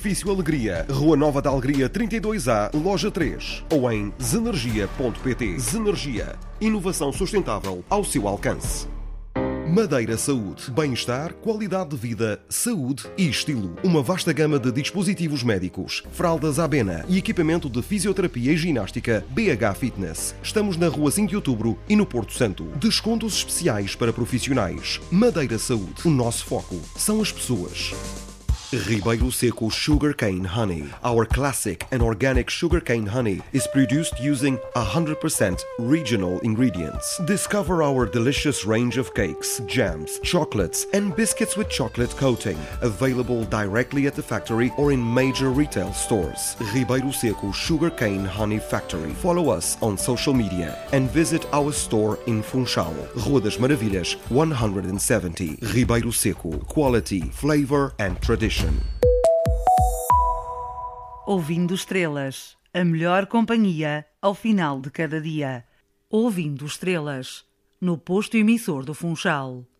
Edifício Alegria, Rua Nova da Alegria 32A, Loja 3 ou em zenergia.pt. Zenergia. Inovação sustentável ao seu alcance. Madeira Saúde. Bem-estar, qualidade de vida, saúde e estilo. Uma vasta gama de dispositivos médicos, fraldas Abena e equipamento de fisioterapia e ginástica BH Fitness. Estamos na Rua 5 de Outubro e no Porto Santo. Descontos especiais para profissionais. Madeira Saúde. O nosso foco são as pessoas. Ribeiro Seco Sugarcane Honey. Our classic and organic sugarcane honey is produced using 100% regional ingredients. Discover our delicious range of cakes, jams, chocolates and biscuits with chocolate coating. Available directly at the factory or in major retail stores. Ribeiro Seco Sugarcane Honey Factory. Follow us on social media and visit our store in Funchal, Rua das Maravilhas, 170. Ribeiro Seco. Quality, flavor and tradition. Ouvindo Estrelas, a melhor companhia ao final de cada dia. Ouvindo Estrelas, no posto emissor do Funchal.